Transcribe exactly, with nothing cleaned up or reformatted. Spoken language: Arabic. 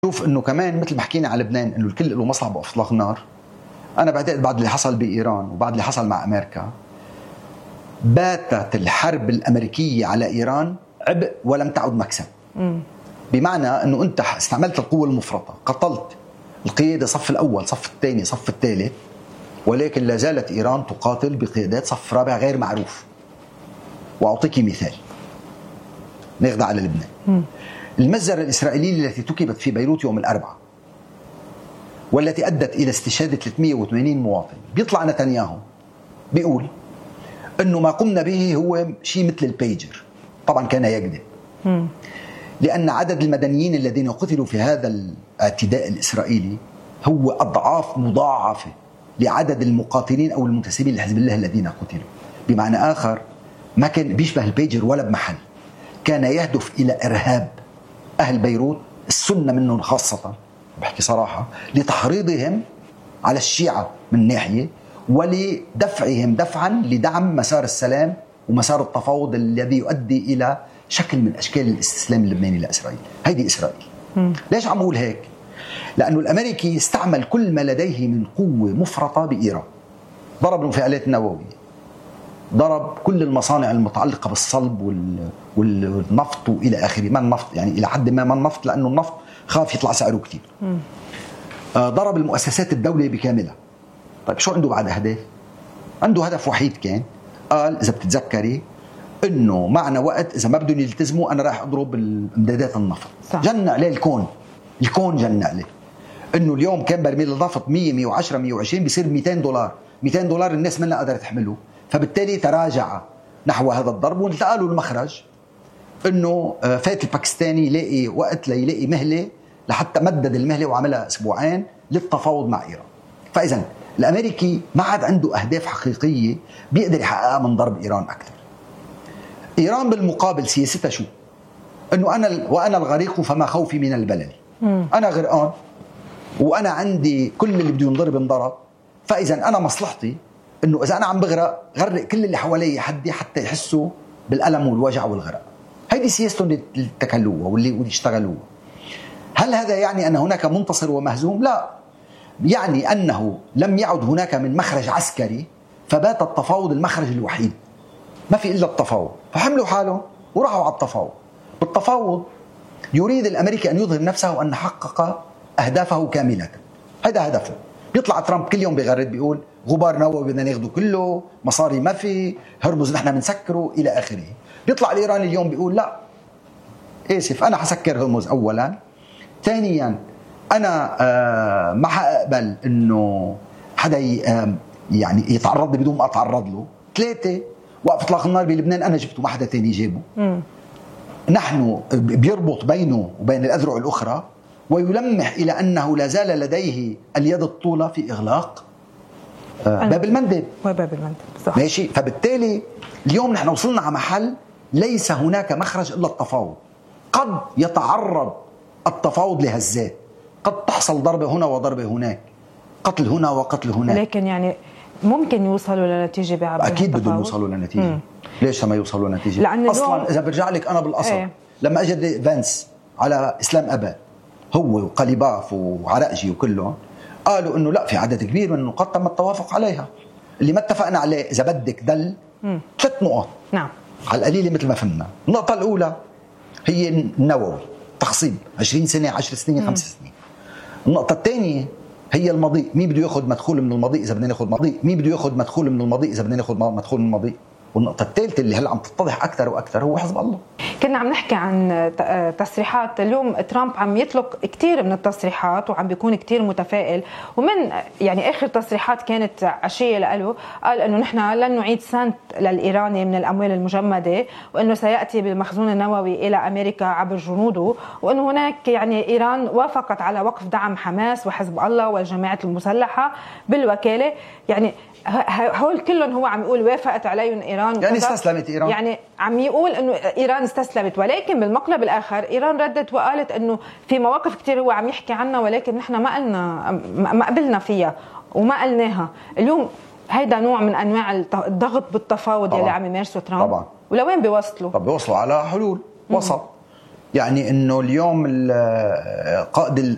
شوف انه كمان مثل ما حكينا على لبنان انه الكل له مصلحه باطلاق النار، انا بعتقد بعد اللي حصل بايران وبعد اللي حصل مع امريكا باتت الحرب الامريكيه على ايران عبء ولم تعد مكسب. م. بمعنى انه انت استعملت القوه المفرطه، قتلت القياده صف الاول صف الثاني صف الثالث، ولكن لا زالت ايران تقاتل بقيادات صف رابع غير معروف. واعطيك مثال ناخذ على لبنان. م. المجزرة الإسرائيلية التي تكبت في بيروت يوم الأربعاء والتي أدت إلى استشهاد ثلاثمئة وثمانين مواطن، بيطلع نتنياهو بيقول أنه ما قمنا به هو شيء مثل البيجر. طبعا كان يكذب، لأن عدد المدنيين الذين قتلوا في هذا الاعتداء الإسرائيلي هو أضعاف مضاعفة لعدد المقاتلين أو المنتسبين لحزب الله الذين قتلوا. بمعنى آخر ما كان بيشبه البيجر ولا بمحل، كان يهدف إلى إرهاب أهل بيروت السنة منهم خاصة، بحكي صراحة، لتحريضهم على الشيعة من ناحية ولدفعهم دفعا لدعم مسار السلام ومسار التفاوض الذي يؤدي إلى شكل من أشكال الاستسلام اللبناني لإسرائيل. هيدي إسرائيل. م. ليش عم أقول هيك؟ لأنه الأمريكي استعمل كل ما لديه من قوة مفرطة بإيران، ضرب المفاعلات النووية، ضرب كل المصانع المتعلقة بالصلب والنفط وإلى آخره. ما النفط يعني إلى حد ما ما النفط لأنه النفط خاف يطلع سعره كتير. آه ضرب المؤسسات الدولية بكاملها. طيب شو عنده بعد أهداف؟ عنده هدف وحيد كان، قال إذا بتتذكري إنه معنا وقت، إذا ما بدهم يلتزموا أنا راح أضرب امدادات النفط. صح. جن عليه الكون، الكون جن عليه إنه اليوم كان برميل النفط مية مية وعشرة مية وعشرين بيصير مئتين دولار. مئتين دولار الناس منها قدرت تحمله، فبالتالي تراجع نحو هذا الضرب والتقى له المخرج انه فات الباكستاني يلاقي وقت ليلاقي مهله لحتى مدد المهله وعملها اسبوعين للتفاوض مع ايران. فاذا الامريكي ما عاد عنده اهداف حقيقيه بيقدر يحققها من ضرب ايران اكثر. ايران بالمقابل سياستها شو؟ انه انا وانا الغريق فما خوفي من البلل. انا غرقان وانا عندي كل اللي بده ينضرب انضرب، فاذا انا مصلحتي انه اذا انا عم بغرق غرق كل اللي حوالي حدي حتى يحسوا بالالم والوجع والغرق. هيدي سياستهم اللي اتكلوها واللي واللي اشتغلوها. هل هذا يعني ان هناك منتصر ومهزوم؟ لا، يعني انه لم يعد هناك من مخرج عسكري، فبات التفاوض المخرج الوحيد، ما في الا التفاوض، فحملوا حالهم وراحوا على التفاوض. بالتفاوض يريد الامريكي ان يظهر نفسه وان حقق اهدافه كامله. هذا هدفه. بيطلع ترامب كل يوم بيغرد بيقول غبار نووي بدنا ناخده كله، مصاري ما في، هرمز نحن بنسكره الى اخره. بيطلع الايراني اليوم بيقول لا اسف انا حسكر هرمز اولا، ثانيا انا آه ما حاقبل انه حدا يعني يتعرض لي بدون ما اتعرض له، ثلاثه وقف اطلاق النار بلبنان انا جبته ما حدا ثاني جابه. م. نحن بيربط بينه وبين الاذرع الاخرى ويلمح الى انه لا زال لديه اليد الطولة في اغلاق آه باب المندب. وباب المندب صح. ماشي. فبالتالي اليوم نحن وصلنا على محل ليس هناك مخرج الا التفاوض. قد يتعرض التفاوض لهزات، قد تحصل ضربة هنا وضربة هناك، قتل هنا وقتل هناك، لكن يعني ممكن يوصلوا لنتيجة بعد أكيد بدهم يوصلوا لنتيجة. مم. ليش ما يوصلوا لنتيجة؟ أصلا إذا برجع لك أنا بالأصل ايه؟ لما أجد فانس على إسلام أباد هو وقليباف وعرقجي وكلهم قالوا إنه لا في عدد كبير من النقاط تم التوافق عليها، اللي ما اتفقنا عليه إذا بدك دل مم. ثلاث نقط. نعم. على القليلة مثل ما فهمنا. النقطة الأولى هي النووي، تخصيب عشرين سنة عشر سنين خمس سنين. النقطة الثانية هي المضيء، مين بده ياخذ مدخول من المضيء إذا بدنا ناخذ مضيء، مين بده ياخذ مدخول من المضيء إذا بدنا ناخذ مدخول من المضيء. والنقطة الثالثة اللي هلا عم تتضح أكثر وأكثر هو حزب الله. كنا عم نحكي عن تصريحات اليوم، ترامب عم يطلق كثير من التصريحات وعم بيكون كثير متفائل، ومن يعني آخر تصريحات كانت عشية له قال إنه نحن لن نعيد سنت للإيراني من الأموال المجمدة، وإنه سيأتي بالمخزون النووي إلى أمريكا عبر جنوده، وإنه هناك يعني إيران وافقت على وقف دعم حماس وحزب الله والجماعات المسلحة بالوكالة. يعني هول كلهم هو عم يقول وافقت عليهم إيران، يعني استسلمت إيران، يعني عم يقول إنه إيران استسلمت، ولكن بالمقلب الآخر إيران ردت وقالت إنه في مواقف كتير هو عم يحكي عنها ولكن نحن ما قلنا ما قبلنا فيها وما قلناها. اليوم هيدا نوع من أنواع الضغط بالتفاوض اللي عم يمارسه ترامب. طبعا. ولوين بيوصلوا؟ طب بيوصلوا على حلول وسط. يعني إنه اليوم قائد